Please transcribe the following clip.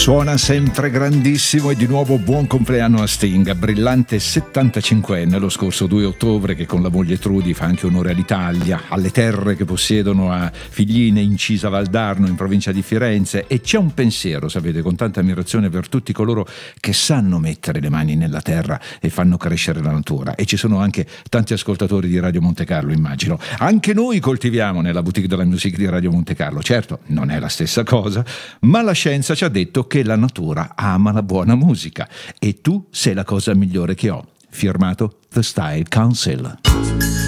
Suona sempre grandissimo e di nuovo buon compleanno a Sting, brillante 75enne lo scorso 2 ottobre, che con la moglie Trudy fa anche onore all'Italia, alle terre che possiedono a Figline, Incisa Valdarno in provincia di Firenze. E c'è un pensiero, sapete, con tanta ammirazione per tutti coloro che sanno mettere le mani nella terra e fanno crescere la natura. E ci sono anche tanti ascoltatori di Radio Monte Carlo, immagino. Anche noi coltiviamo nella boutique della musique di Radio Monte Carlo. Certo, non è la stessa cosa, ma la scienza ci ha detto che la natura ama la buona musica e tu sei la cosa migliore che ho. Firmato The Style Council.